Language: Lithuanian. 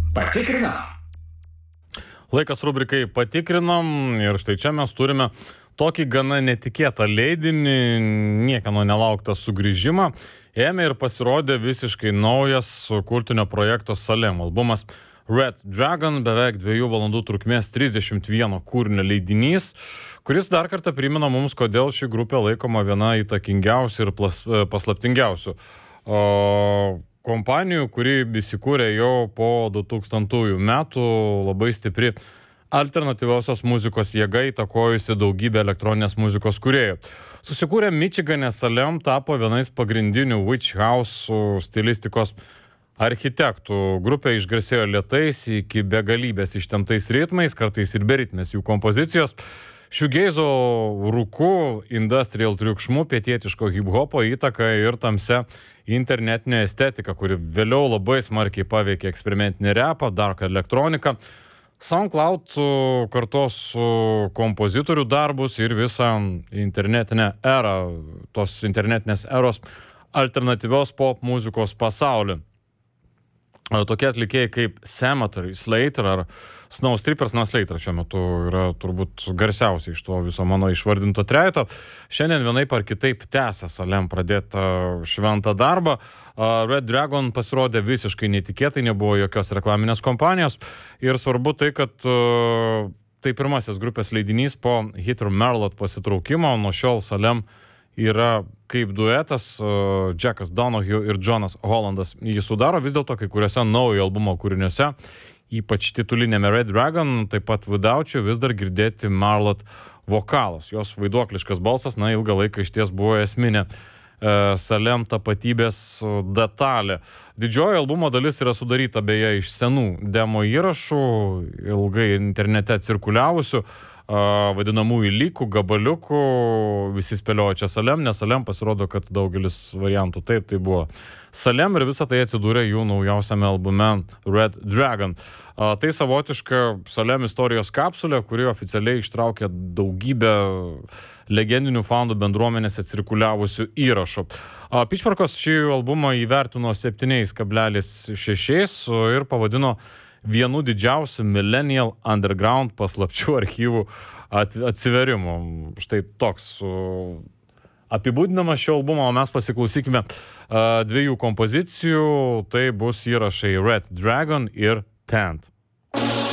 Patikrinam. Laikas rubrikai patikrinam ir štai čia mes turime tokį gana netikėtą leidinį, niekieno nelauktą sugrįžimą. Ėmė ir pasirodė visiškai naujas kultinio projekto Salem albumas Red Dragon, beveik 2 valandų trukmės 31 kūrinio leidinys, kuris dar kartą primena mums, kodėl ši grupė laikoma viena įtakingiausių ir paslaptingiausių kompanijų, kuri įsikūrė jau po 2000 metų, labai stipri alternatyviosios muzikos jėga įtakojusi daugybę elektroninės muzikos kūrėjų. Susikūrė Mičigane, Salem tapo vienais pagrindinių Witch House stilistikos architektų. Grupė išgarsėjo lėtais iki begalybės ištemptais ritmais, kartais ir beritmės jų kompozicijos. Shoegazo rūku, industrial triukšmų, pietietiško hip-hopo įtaka ir tamsia internetinė estetika, kuri vėliau labai smarkiai paveikė eksperimentinį repą, dark elektroniką, SoundCloud kartos kompozitorių darbus ir visą internetinę erą, tos internetinės eros alternatyvios pop muzikos pasaulį. Tokie atlikėjai kaip Cemetery, Slater ar Snowstrippers, Slater šiuo metu yra turbūt garsiausiai iš to viso mano išvardinto trejeto. Šiandien vienaip ar kitaip tęsia Salem pradėtą šventą darbą. Red Dragon pasirodė visiškai netikėtai, nebuvo jokios reklaminės kompanijos. Ir svarbu tai, kad tai pirmasis grupės leidinys po Heather Merlot pasitraukimo. Nuo šiol Salem yra kaip duetas, Jackas Donahue ir Jonas Hollandas jį sudaro. Vis dėlto kai kuriuose naujo albumo kūriniuose, ypač titulinėme Red Dragon, taip pat Without You, vis dar girdėti Merlot vokalas. Jos vaiduokliškas balsas, ilgą laiką išties buvo esminė Salem tapatybės detalė. Didžioji albumo dalis yra sudaryta beje iš senų demo įrašų, ilgai internete cirkuliavusių, vadinamųjų lykų, gabaliukų, visi spėliojo čia Salem, nes Salem pasirodo, kad daugelis variantų taip, tai buvo Salem ir visą tai atsidūrė jų naujausiame albume Red Dragon. Tai savotiška Salem istorijos kapsulė, kuri oficialiai ištraukė daugybę legendinių fandų bendruomenėse cirkuliavusių įrašų. Pitchforkas šį albumą įvertino 7,6 ir pavadino vienu didžiausių millennial underground paslapčių archyvų atsiverimų. Štai toks apibūdinamas šio albumo, o mes pasiklausykime 2 kompozicijų. Tai bus įrašai Red Dragon ir Tent.